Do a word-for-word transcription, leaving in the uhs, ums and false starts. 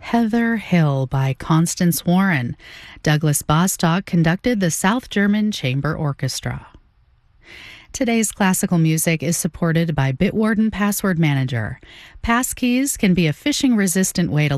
Heather Hill by Constance Warren. Douglas Bostock conducted the South German Chamber Orchestra. Today's classical music is supported by Bitwarden Password Manager. Passkeys can be a phishing-resistant way to